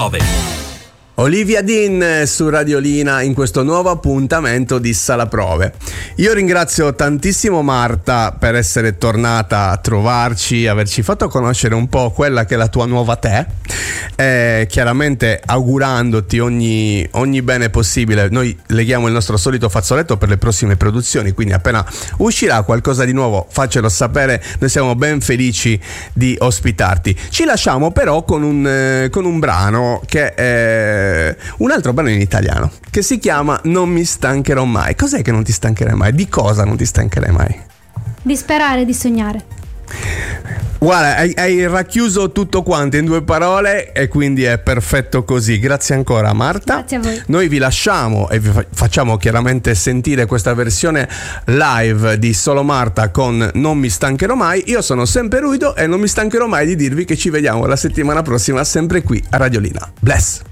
9. Olivia Dean su Radiolina in questo nuovo appuntamento di Sala Prove. Io ringrazio tantissimo Marta per essere tornata a trovarci, averci fatto conoscere un po' quella che è la tua nuova te, chiaramente augurandoti ogni bene possibile. Noi leghiamo il nostro solito fazzoletto per le prossime produzioni, quindi appena uscirà qualcosa di nuovo faccelo sapere, noi siamo ben felici di ospitarti. Ci lasciamo però con un brano che è un altro brano in italiano che si chiama Non mi stancherò mai. Cos'è che non ti stancherai mai? Di cosa non ti stancherai mai? Di sperare, di sognare. Guarda, hai racchiuso tutto quanto in 2 parole e quindi è perfetto così. Grazie ancora Marta. Grazie a voi. Noi vi lasciamo e vi facciamo chiaramente sentire questa versione live di Solo Marta con Non mi stancherò mai. Io sono sempre Ruido e non mi stancherò mai di dirvi che ci vediamo la settimana prossima sempre qui a Radiolina. Bless.